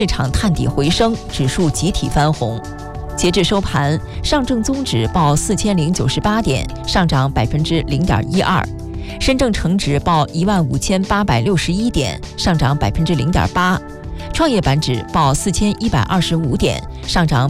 市场探底回升，指数集体翻红。截至收盘，上证综指报4098点，上涨0.12%；深证成指报15861点，上涨0.8%；创业板指报4125点，上涨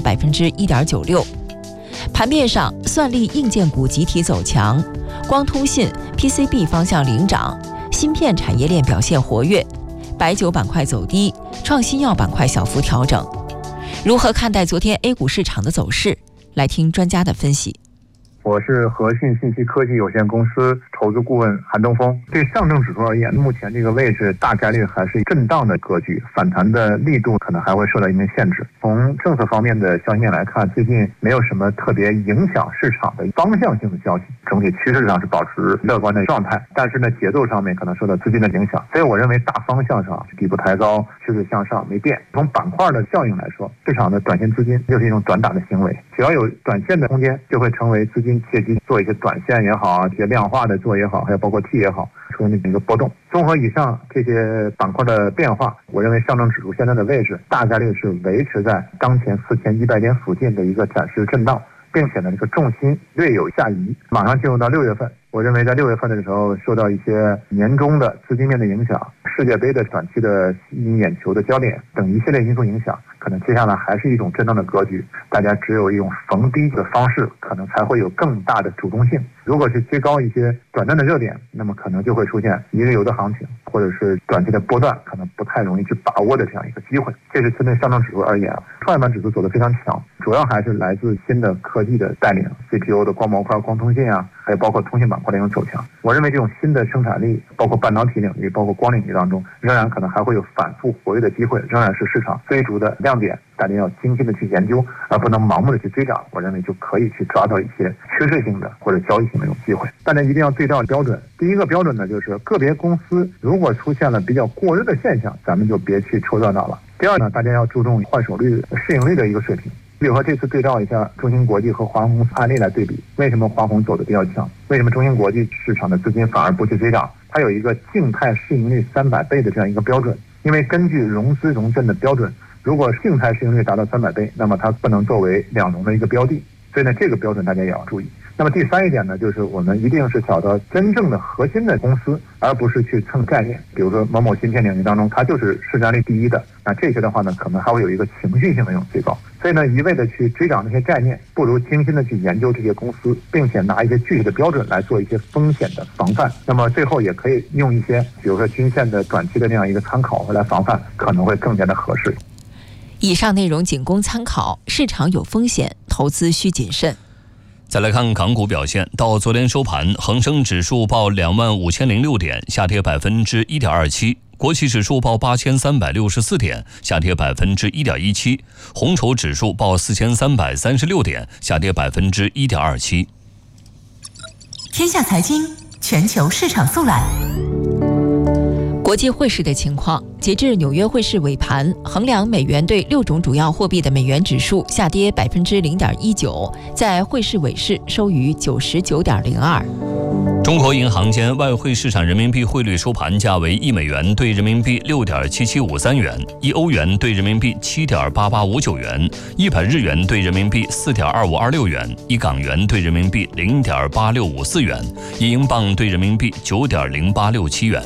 1.96%。盘面上，算力硬件股集体走强，光通信、PCB 方向领涨，芯片产业链表现活跃。白酒板块走低，创新药板块小幅调整。如何看待昨天 A 股市场的走势？来听专家的分析。 我是和信信息科技有限公司投资顾问韩东峰。对上证指数而言，目前这个位置大概率还是震荡的格局，反弹的力度可能还会受到一定限制。从政策方面的消息面来看，最近没有什么特别影响市场的方向性的消息，整体趋势上是保持乐观的状态，但是呢，节奏上面可能受到资金的影响，所以我认为大方向上底部抬高，趋势向上没变。从板块的效应来说，市场的短线资金就是一种短打的行为，只要有短线的空间，就会成为资金借机做一些短线也好，一些量化的做也好，还有包括 T 也好，出现一个波动。综合以上这些板块的变化，我认为上证指数现在的位置大概率是维持在当前4100点附近的一个暂时震荡，并且呢，这个重心略有下移。马上进入到6月份，我认为在6月份的时候，受到一些年终的资金面的影响，世界杯的短期的吸引眼球的焦点等一系列因素影响，可能接下来还是一种震荡的格局。大家只有一种逢低的方式，可能才会有更大的主动性。如果是追高一些短暂的热点，那么可能就会出现一日游的行情，或者是短期的波段，可能不太容易去把握的这样一个机会。这是针对上证指数而言，创业板指数走得非常强，主要还是来自新的科技的带领 ，CPU 的光模块、光通信啊，还有包括通信板块的一种走强。我认为这种新的生产力，包括半导体领域、包括光领域当中，仍然可能还会有反复活跃的机会，仍然是市场追逐的亮点。大家要精心的去研究，而不能盲目的去追涨。我认为就可以去抓到一些趋势性的或者交易性的这种机会。大家一定要对照标准。第一个标准呢，就是个别公司如果出现了比较过热的现象，咱们就别去凑热闹了。第二呢，大家要注重换手率、市盈率的一个水平。比如说这次对照一下中芯国际和华虹案例来对比，为什么华虹走的比较强？为什么中芯国际市场的资金反而不去追涨？它有一个静态市盈率300倍的这样一个标准。因为根据融资融券的标准，如果静态市盈率达到300倍，那么它不能作为两融的一个标的。所以呢，这个标准大家也要注意。那么第三一点呢，就是我们一定是找到真正的核心的公司，而不是去蹭概念。比如说某某芯片领域当中，它就是市占率第一的，那这些的话呢，可能还会有一个情绪性的一种追高。所以呢，一味的去追涨那些概念，不如精心的去研究这些公司，并且拿一些具体的标准来做一些风险的防范。那么最后也可以用一些，比如说均线的短期的那样一个参考来防范，可能会更加的合适。 以上内容仅供参考，市场有风险，投资需谨慎。 再来看港股表现，到昨天收盘，恒生指数报25006点，下跌1.27%；国企指数报8364点，下跌1.17%；红筹指数报4336点，下跌1.27%。 天下财经全球市场速览。 国际汇市的情况，截至纽约汇市尾盘，衡量美元对6种主要货币的美元指数下跌0.19%，在汇市尾市收于99.02。 中国银行间外汇市场人民币汇率收盘价为1美元兑人民币6.7753元，1欧元兑人民币7.8859元，1百日元兑人民币4.2526元，1港元兑人民币0.8654元，1英镑兑人民币9.0867元。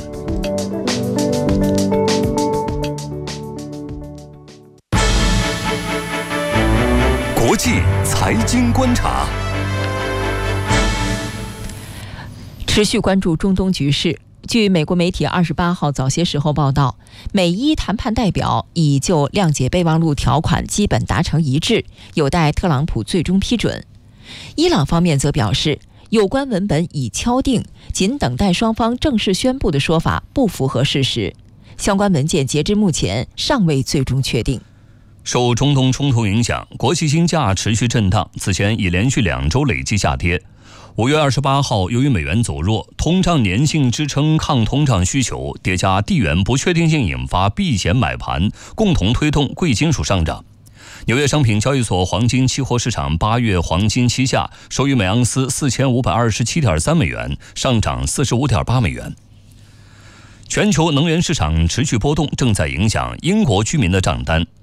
国际财经观察， 持续关注中东局势。据美国媒体28号早些时候报道，美伊谈判代表已就谅解备忘录条款基本达成一致，有待特朗普最终批准。伊朗方面则表示，有关文本已敲定，仅等待双方正式宣布的说法不符合事实。相关文件截至目前尚未最终确定。 受中东冲突影响，国际金价持续震荡，此前已连续2周累计下跌。5月28号，由于美元走弱，通胀粘性支撑抗通胀需求，叠加地缘不确定性引发避险买盘，共同推动贵金属上涨。纽约商品交易所黄金期货市场8月黄金期价收于每盎司4527.3美元，上涨45.8美元。全球能源市场持续波动，正在影响英国居民的账单。